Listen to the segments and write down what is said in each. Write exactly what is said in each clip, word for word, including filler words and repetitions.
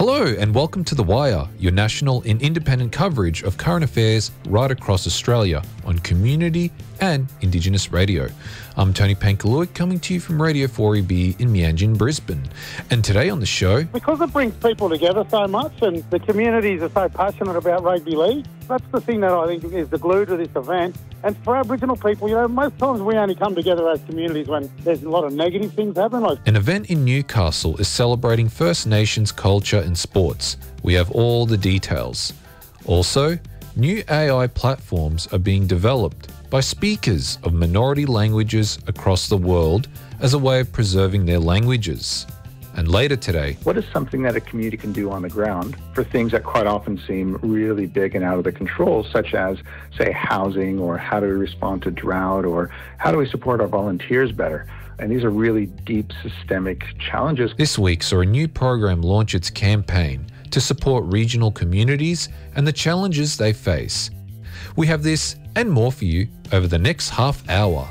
Hello and welcome to The Wire, your national and independent coverage of current affairs right across Australia on community and Indigenous radio. I'm Tony Pankalua, coming to you from Radio four E B in Meanjin, Brisbane. And today on the show... Because it brings people together so much and the communities are so passionate about rugby league, that's the thing that I think is the glue to this event. And for Aboriginal people, you know, most times we only come together as communities when there's a lot of negative things happen. Like An event in Newcastle is celebrating First Nations culture and sports. We have all the details. Also, new A I platforms are being developed by speakers of minority languages across the world as a way of preserving their languages. And later today... What is something that a community can do on the ground for things that quite often seem really big and out of the control, such as, say, housing, or how do we respond to drought, or how do we support our volunteers better? And these are really deep systemic challenges. This week saw a new program launch its campaign to support regional communities and the challenges they face. We have this and more for you over the next half hour.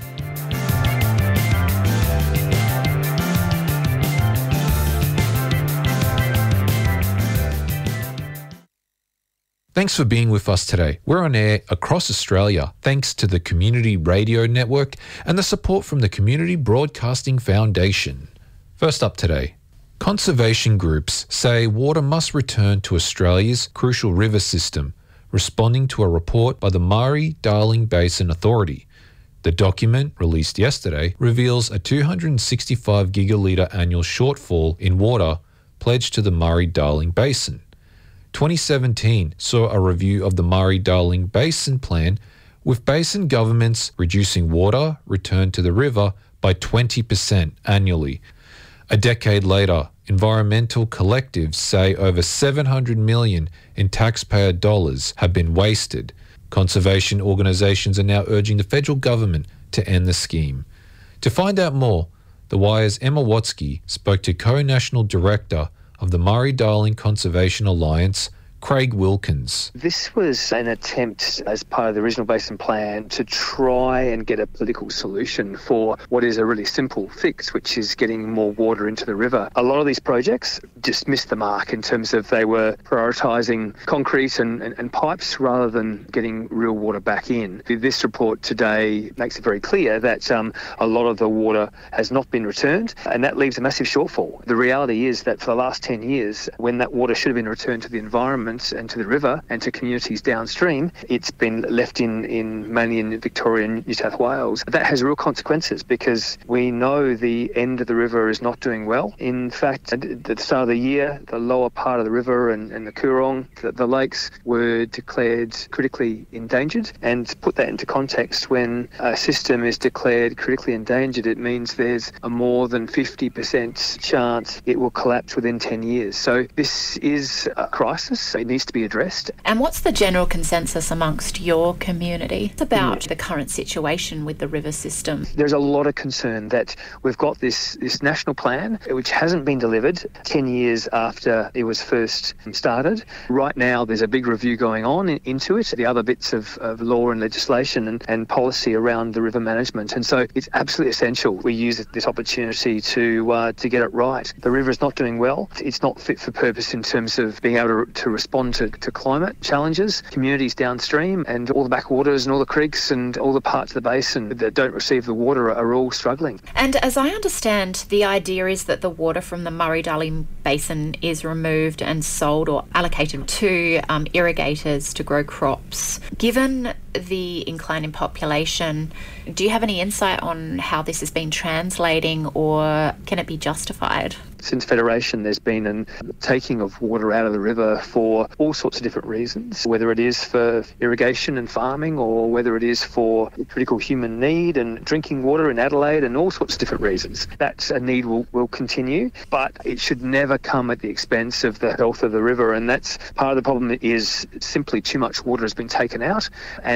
Thanks for being with us today. We're on air across Australia thanks to the Community Radio Network and the support from the Community Broadcasting Foundation. First up today, conservation groups say water must return to Australia's crucial river system, responding to a report by the Murray-Darling Basin Authority. The document, released yesterday, reveals a two hundred sixty-five gigalitre annual shortfall in water pledged to the Murray-Darling Basin. twenty seventeen saw a review of the Murray-Darling Basin Plan, with basin governments reducing water returned to the river by twenty percent annually. A decade later, environmental collectives say over seven hundred million dollars in taxpayer dollars have been wasted. Conservation organisations are now urging the federal government to end the scheme. To find out more, The Wire's Emma Watsky spoke to co-national director of the Murray-Darling Conservation Alliance, Craig Wilkins. This was an attempt as part of the Regional Basin Plan to try and get a political solution for what is a really simple fix, which is getting more water into the river. A lot of these projects just missed the mark in terms of they were prioritising concrete and, and, and pipes rather than getting real water back in. This report today makes it very clear that um, a lot of the water has not been returned, and that leaves a massive shortfall. The reality is that for the last ten years, when that water should have been returned to the environment and to the river and to communities downstream, it's been left in, in mainly in Victoria and New South Wales. That has real consequences because we know the end of the river is not doing well. In fact, at the start of the year, the lower part of the river and, and the Coorong, the, the lakes, were declared critically endangered. And to put that into context, when a system is declared critically endangered, it means there's a more than fifty percent chance it will collapse within ten years. So this is a crisis. It needs to be addressed. And what's the general consensus amongst your community about yeah. the current situation with the river system? There's a lot of concern that we've got this, this national plan which hasn't been delivered ten years after it was first started. Right now there's a big review going on in, into it, the other bits of, of law and legislation and, and policy around the river management. And so it's absolutely essential we use this opportunity to uh, to get it right. The river is not doing well. It's not fit for purpose in terms of being able to, to respond to, to climate challenges. Communities downstream and all the backwaters and all the creeks and all the parts of the basin that don't receive the water are all struggling. And as I understand, the idea is that the water from the Murray-Darling Basin is removed and sold or allocated to um, irrigators to grow crops. Given the incline in population, do you have any insight on how this has been translating, or can it be justified? Since Federation, there's been a taking of water out of the river for all sorts of different reasons, whether it is for irrigation and farming or whether it is for critical human need and drinking water in Adelaide and all sorts of different reasons. That a need will, will continue, but it should never come at the expense of the health of the river, and that's part of the problem is simply too much water has been taken out and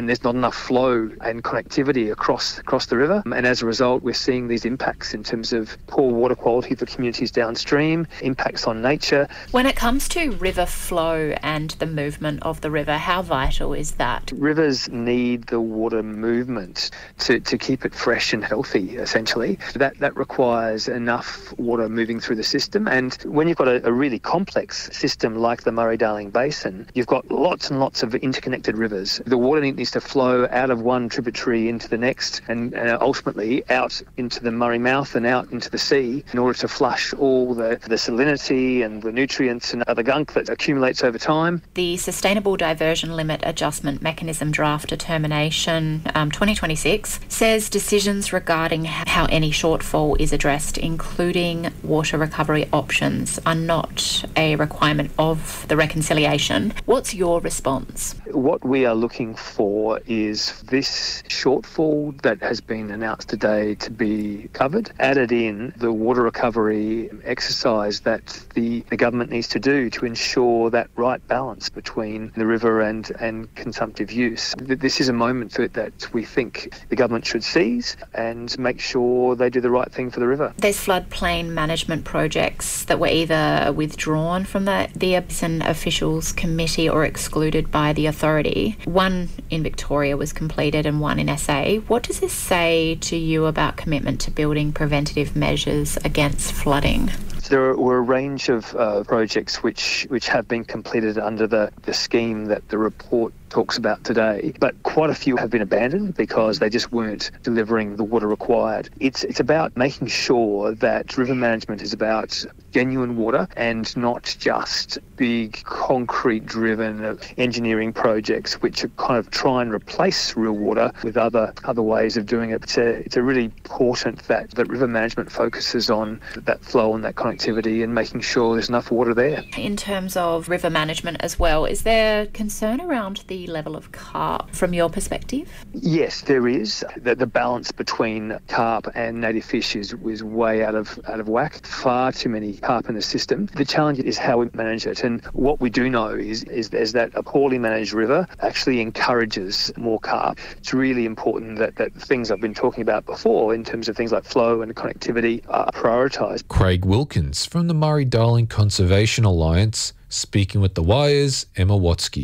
there's not enough flow and connectivity across across the river. And as a result, we're seeing these impacts in terms of poor water quality for communities downstream, impacts on nature. When it comes to river flow and the movement of the river, how vital is that? Rivers need the water movement to, to keep it fresh and healthy, essentially. That that requires enough water moving through the system. And when you've got a, a really complex system like the Murray-Darling Basin, you've got lots and lots of interconnected rivers. The water needs to flow out of one tributary into the next and uh, ultimately out into the Murray mouth and out into the sea in order to flush all the, the salinity and the nutrients and other gunk that accumulates over time. The Sustainable Diversion Limit Adjustment Mechanism Draft Determination um, twenty twenty-six says decisions regarding how any shortfall is addressed, including water recovery options, are not a requirement of the reconciliation. What's your response? What we are looking for is this shortfall that has been announced today to be covered, added in the water recovery exercise that the, the government needs to do to ensure that right balance between the river and, and consumptive use. This is a moment that, that we think the government should seize and make sure they do the right thing for the river. There's floodplain management projects that were either withdrawn from the, the Basin Officials Committee or excluded by the authority. One in Victoria was completed and one in S A. What does this say to you about commitment to building preventative measures against flooding? There were a range of uh, projects which, which have been completed under the, the scheme that the report talks about today, but quite a few have been abandoned because they just weren't delivering the water required. It's it's about making sure that river management is about genuine water and not just big concrete-driven engineering projects which are kind of try and replace real water with other other ways of doing it. It's a, it's a really important that, that river management focuses on that flow and that connectivity and making sure there's enough water there. In terms of river management as well, is there concern around the level of carp from your perspective? Yes, there is. The, the balance between carp and native fish is, is way out of out of whack. Far too many carp in the system. The challenge is how we manage it. And what we do know is, is, is that a poorly managed river actually encourages more carp. It's really important that, that things I've been talking about before in terms of things like flow and connectivity are prioritised. Craig Wilkins from the Murray-Darling Conservation Alliance, speaking with The Wire's Emma Watsky.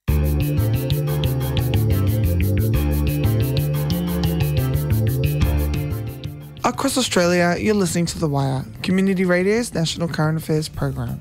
Across Australia, you're listening to The Wire, Community Radio's National Current Affairs program.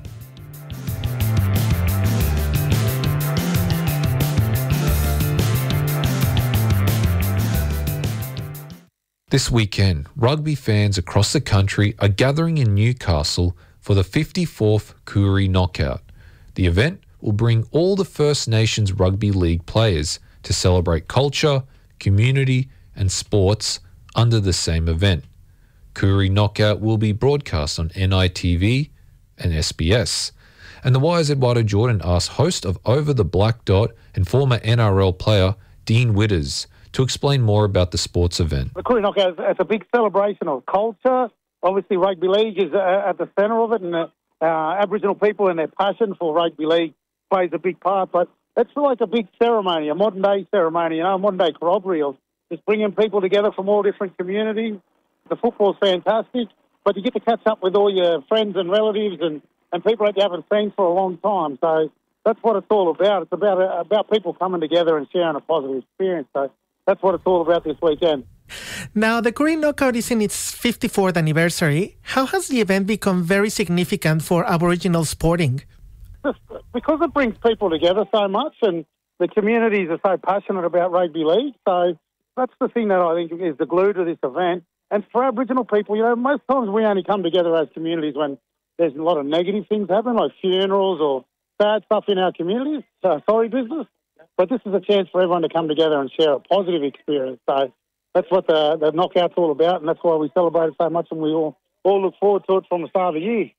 This weekend, rugby fans across the country are gathering in Newcastle for the fifty-fourth Koori Knockout. The event will bring all the First Nations Rugby League players to celebrate culture, community and sports under the same event. Koori Knockout will be broadcast on N I T V and S B S. And The Wire's Eduardo Jordan asked host of Over the Black Dot and former N R L player Dean Witters to explain more about the sports event. The Koori Knockout is a big celebration of culture. Obviously, rugby league is at the centre of it, and uh, Aboriginal people and their passion for rugby league plays a big part. But it's like a big ceremony, a modern-day ceremony, you know, a modern-day corroboree of just bringing people together from all different communities. The football's fantastic, but you get to catch up with all your friends and relatives and, and people that you haven't seen for a long time. So that's what it's all about. It's about uh, about people coming together and sharing a positive experience. So that's what it's all about this weekend. Now, the Koori Knockout is in its fifty-fourth anniversary. How has the event become very significant for Aboriginal sporting? Just because it brings people together so much, and the communities are so passionate about rugby league. So that's the thing that I think is the glue to this event. And for Aboriginal people, you know, most times we only come together as communities when there's a lot of negative things happen, like funerals or bad stuff in our communities, uh, sorry business. But this is a chance for everyone to come together and share a positive experience. So that's what the, the knockout's all about, and that's why we celebrate it so much, and we all, all look forward to it from the start of the year.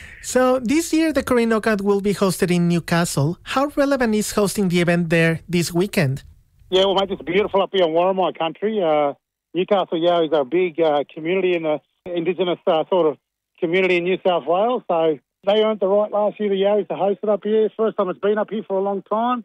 So this year, the Koori Knockout will be hosted in Newcastle. How relevant is hosting the event there this weekend? Yeah, well, mate, it's beautiful up here in Warramai country. Uh, Newcastle Yowies are a big uh, community in the Indigenous uh, sort of community in New South Wales. So they earned the right last year, the Yowies, to host it up here. First time it's been up here for a long time.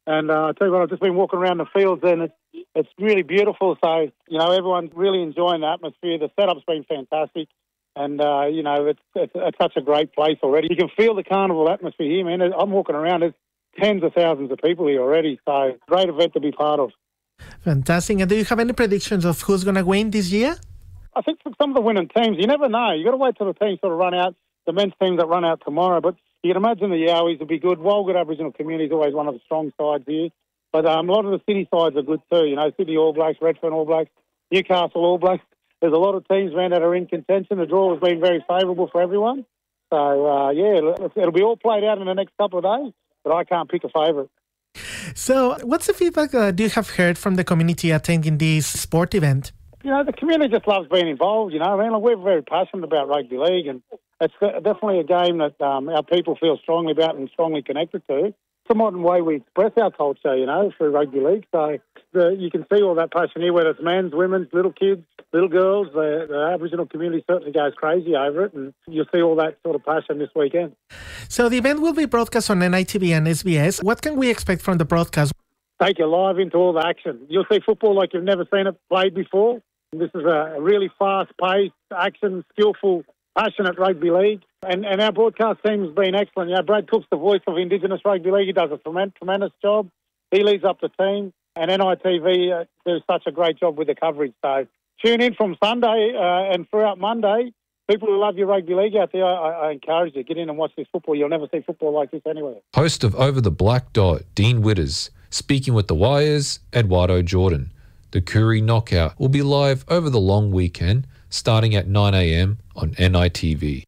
And uh, I tell you what, I've just been walking around the fields and it's, it's really beautiful. So, you know, everyone's really enjoying the atmosphere. The setup's been fantastic. And, uh, you know, it's, it's, it's such a great place already. You can feel the carnival atmosphere here, man. I'm walking around. There's tens of thousands of people here already. So, great event to be part of. Fantastic. And do you have any predictions of who's going to win this year? I think for some of the winning teams, you never know. You got to wait till the teams sort of run out, the men's team that run out tomorrow. But you can imagine the Yowies will be good. Walgett Aboriginal community is always one of the strong sides here. But um, a lot of the city sides are good too. You know, Sydney All Blacks, Redfern All Blacks, Newcastle All Blacks. There's a lot of teams, man, that are in contention. The draw has been very favourable for everyone. So, uh, yeah, it'll be all played out in the next couple of days, but I can't pick a favourite. So what's the feedback uh, do you have heard from the community attending this sport event? You know, the community just loves being involved, you know. I mean, we're very passionate about rugby league, and it's definitely a game that um, our people feel strongly about and strongly connected to. It's a modern way we express our culture, you know, through rugby league. So the, you can see all that passion here, whether it's men's, women's, little kids, little girls. The, the Aboriginal community certainly goes crazy over it, and you'll see all that sort of passion this weekend. So the event will be broadcast on N I T V and S B S. What can we expect from the broadcast? Take you live into all the action. You'll see football like you've never seen it played before. This is a really fast-paced, action, skillful, passionate rugby league. And, and our broadcast team has been excellent. You know, Brad Cook's the voice of Indigenous Rugby League. He does a tremendous, tremendous job. He leads up the team. And N I T V uh, does such a great job with the coverage. So tune in from Sunday uh, and throughout Monday. People who love your rugby league out there, I, I encourage you, get in and watch this football. You'll never see football like this anywhere. Host of Over the Black Dot, Dean Witters, speaking with the Wires, Eduardo Jordan. The Koori Knockout will be live over the long weekend, starting at nine a.m. on N I T V.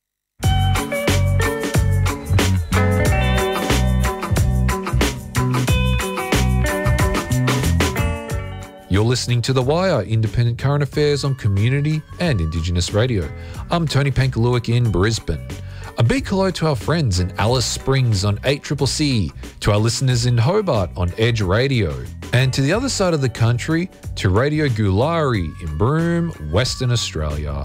You're listening to The Wire, independent current affairs on community and Indigenous radio. I'm Tony Pankaluik in Brisbane. A big hello to our friends in Alice Springs on eight C C C, to our listeners in Hobart on Edge Radio, and to the other side of the country, to Radio Gulari in Broome, Western Australia.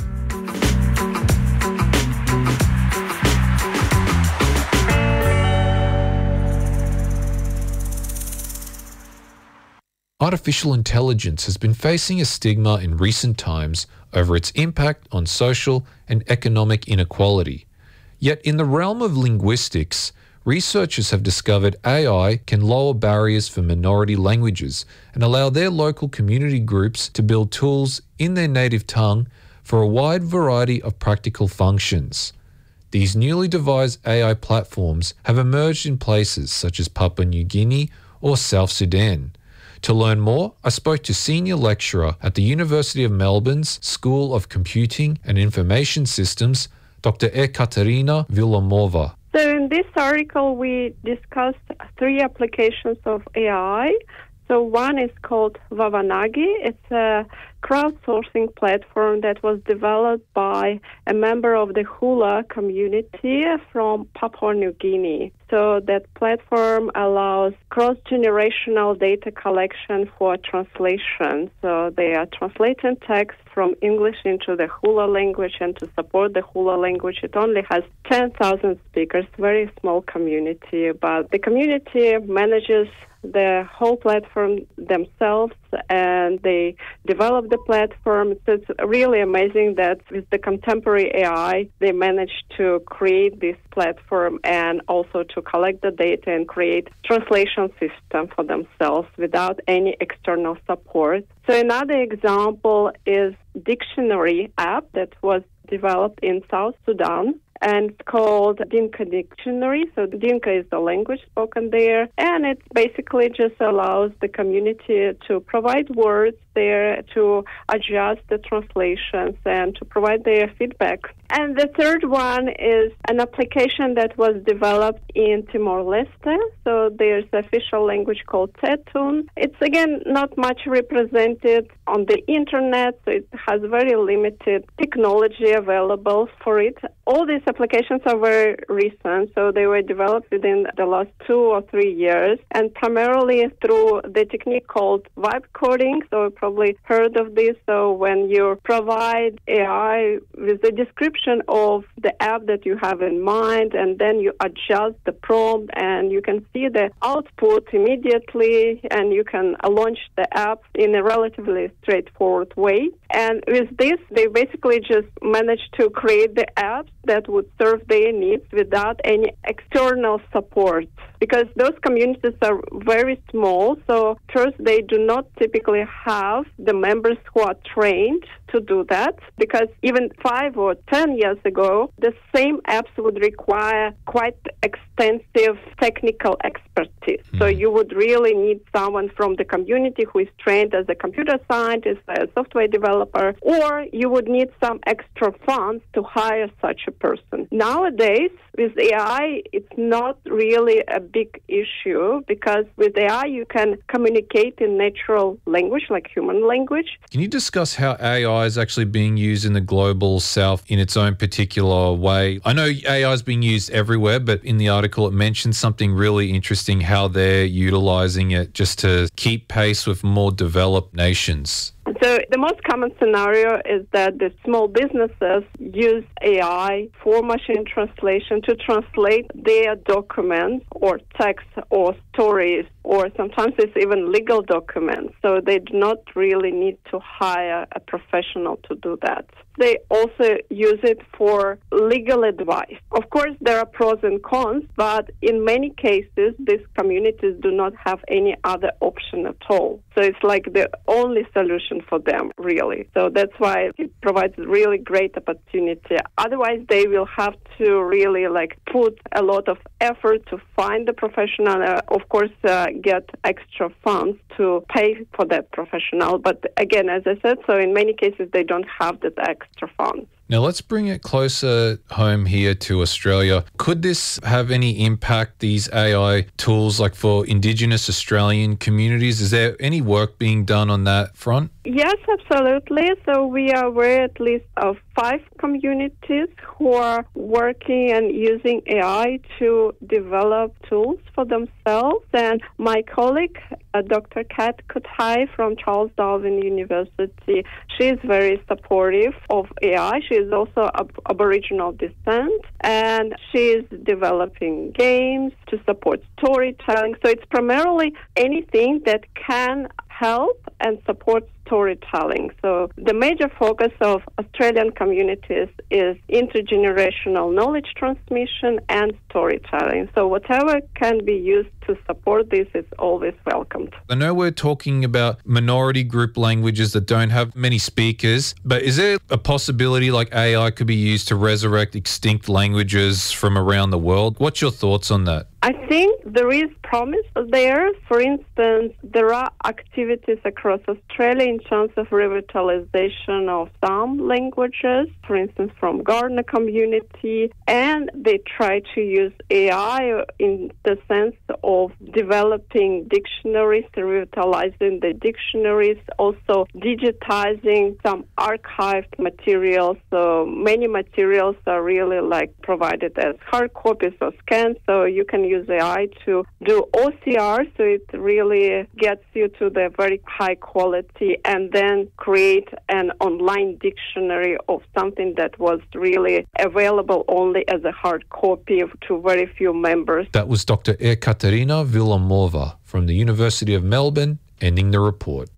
Artificial intelligence has been facing a stigma in recent times over its impact on social and economic inequality. Yet in the realm of linguistics, researchers have discovered A I can lower barriers for minority languages and allow their local community groups to build tools in their native tongue for a wide variety of practical functions. These newly devised A I platforms have emerged in places such as Papua New Guinea or South Sudan. To learn more, I spoke to senior lecturer at the University of Melbourne's School of Computing and Information Systems, Doctor Ekaterina Villamova. So in this article, we discussed three applications of A I. So one is called Wavanagi. It's a crowdsourcing platform that was developed by a member of the Hula community from Papua New Guinea. So that platform allows cross-generational data collection for translation. So they are translating text from English into the Hula language, and to support the Hula language, it only has ten thousand speakers, very small community. But the community manages the whole platform themselves, and they develop the platform. So it's really amazing that with the contemporary A I, they managed to create this platform and also to collect the data and create translation system for themselves without any external support. So another example is dictionary app that was developed in South Sudan, and it's called Dinka Dictionary. So Dinka is the language spoken there, and it basically just allows the community to provide words there, to adjust the translations, and to provide their feedback. And the third one is an application that was developed in Timor-Leste. So there's an official language called Tetun. It's, again, not much represented on the internet, so it has very limited technology available for it. All these applications are very recent, so they were developed within the last two or three years, and primarily through the technique called vibe coding. So you probably heard of this. So when you provide A I with the description of the app that you have in mind, and then you adjust the prompt, and you can see the output immediately, and you can launch the app in a relatively straightforward way. And with this, they basically just managed to create the apps that would serve their needs without any external support, because those communities are very small. So first, they do not typically have the members who are trained to do that, because even five or ten years ago, the same apps would require quite extensive technical expertise. Mm. So you would really need someone from the community who is trained as a computer scientist, a software developer, or you would need some extra funds to hire such a person. Nowadays, with A I, it's not really a big issue, because with A I, you can communicate in natural language, like human language. Can you discuss how A I is actually being used in the global south in its own particular way? I know A I is being used everywhere, but in the article it mentions something really interesting, how they're utilizing it just to keep pace with more developed nations. So the most common scenario is that the small businesses use A I for machine translation to translate their documents or text or stories, or sometimes it's even legal documents. So they do not really need to hire a professional to do that. They also use it for legal advice. Of course, there are pros and cons, but in many cases, these communities do not have any other option at all. So it's like the only solution for them, really. So that's why it provides really great opportunity. Otherwise, they will have to really like put a lot of effort to find the professional, uh, of course, uh, get extra funds to pay for that professional. But again, as I said, so in many cases, they don't have that extra funds. Now, let's bring it closer home here to Australia. Could this have any impact, these A I tools, like for Indigenous Australian communities? Is there any work being done on that front? Yes, absolutely. So we are aware at least of five communities who are working and using A I to develop tools for themselves. And my colleague, uh, Doctor Kat Kutai from Charles Darwin University, she is very supportive of A I. She is also of Aboriginal descent, and she is developing games to support storytelling. So it's primarily anything that can help and support storytelling. So the major focus of Australian communities is intergenerational knowledge transmission and storytelling. So whatever can be used to support this is always welcomed. I know we're talking about minority group languages that don't have many speakers, but is there a possibility like A I could be used to resurrect extinct languages from around the world? What's your thoughts on that? I think there is promise there. For instance, there are activities across Australia in terms of revitalization of some languages, for instance, from Kaurna community, and they try to use A I in the sense of developing dictionaries, revitalizing the dictionaries, also digitizing some archived materials. So many materials are really like provided as hard copies or scans, so you can use A I to do O C R, so it really gets you to the very high quality, and then create an online dictionary of something that was really available only as a hard copy to very few members. That was Doctor Ekaterina Villamova from the University of Melbourne, ending the report.